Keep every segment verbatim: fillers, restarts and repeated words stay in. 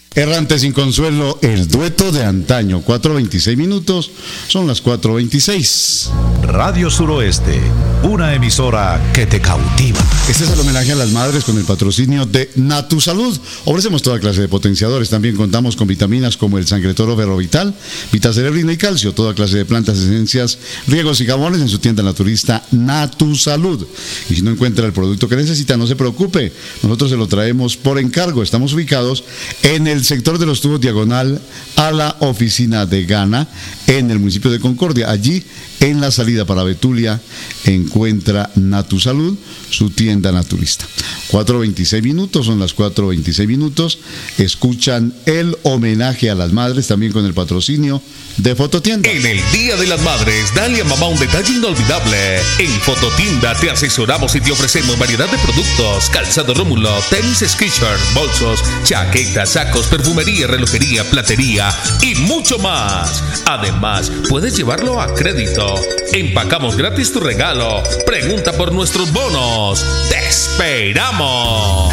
Errante sin consuelo, el dueto de antaño, cuatro veintiséis minutos, son las cuatro veintiséis. Radio Suroeste, una emisora que te cautiva. Este es el homenaje a las madres con el patrocinio de Natusalud. Ofrecemos toda clase de potenciadores, también contamos con vitaminas como el Sangretoro Ferrovital, Vitacerebrina y Calcio, toda clase de plantas, esencias, riegos y jabones en su tienda naturista Natusalud. Y si no encuentra el producto que necesita, no se preocupe, nosotros se lo traemos por encargo. Estamos ubicados en el sector de los tubos diagonal a la oficina de Gana en el municipio de Concordia. Allí en la salida para Betulia encuentra Natusalud, su tienda naturista. cuatro veintiséis minutos, son las cuatro veintiséis minutos. Escuchan el homenaje a las madres también con el patrocinio de Fototienda. En el Día de las Madres, dale a mamá un detalle inolvidable. En Fototienda te asesoramos y te ofrecemos variedad de productos: calzado Rómulo, tenis Skechers, bolsos, chaquetas, sacos, perfumería, relojería, platería y mucho más. Además, puedes llevarlo a crédito. Empacamos gratis tu regalo. Pregunta por nuestros bonos. ¡Te esperamos!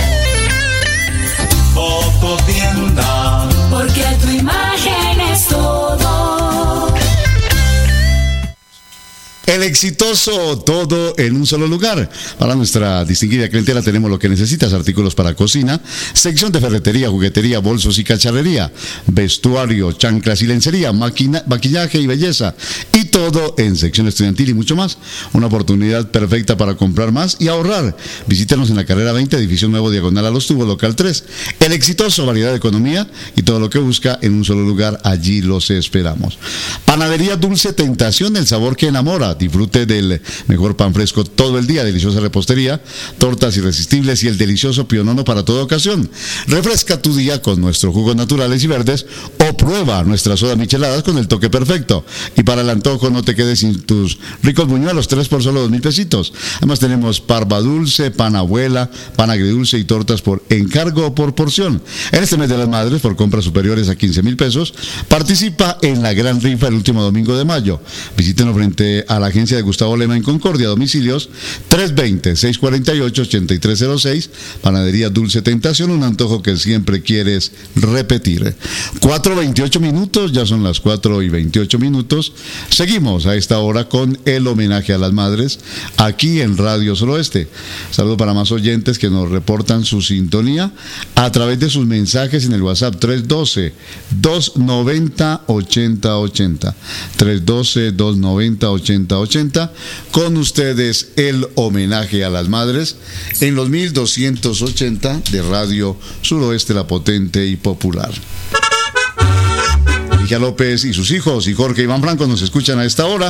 Fototienda, porque tu imagen es todo. El exitoso todo en un solo lugar. Para nuestra distinguida clientela tenemos lo que necesitas: artículos para cocina, sección de ferretería, juguetería, bolsos y cacharrería, vestuario, chanclas y lencería, maquina, maquillaje y belleza, y todo en sección estudiantil y mucho más. Una oportunidad perfecta para comprar más y ahorrar. Visítanos en la carrera veinte, edificio nuevo, diagonal a los tubos, local tres. El exitoso, variedad de economía y todo lo que busca en un solo lugar. Allí los esperamos. Panadería Dulce Tentación, el sabor que enamora. Disfrute del mejor pan fresco todo el día, deliciosa repostería, tortas irresistibles y el delicioso pionono para toda ocasión. Refresca tu día con nuestros jugos naturales y verdes o prueba nuestras sodas micheladas con el toque perfecto. Y para el antojo, no te quedes sin tus ricos buñuelos, tres por solo dos mil pesitos. Además tenemos parva dulce, pan abuela, pan agridulce y tortas por encargo o por porción. En este mes de las madres, por compras superiores a quince mil pesos, participa en la gran rifa el último domingo de mayo. Visítenos frente a la agencia de Gustavo Lema en Concordia. Domicilios tres veinte, seiscientos cuarenta y ocho, ochenta y tres cero seis. Panadería Dulce Tentación, un antojo que siempre quieres repetir. cuatro veintiocho minutos, ya son las cuatro y veintiocho minutos. Seguimos a esta hora con el homenaje a las madres aquí en Radio Suroeste. Saludo para más oyentes que nos reportan su sintonía a través de sus mensajes en el WhatsApp tres doce, dos noventa, ochenta ochenta. tres doce, dos noventa, ochenta ochenta. Con ustedes el homenaje a las madres en los mil doscientos ochenta de Radio Suroeste, la potente y popular. Ligia López y sus hijos y Jorge Iván Franco nos escuchan a esta hora.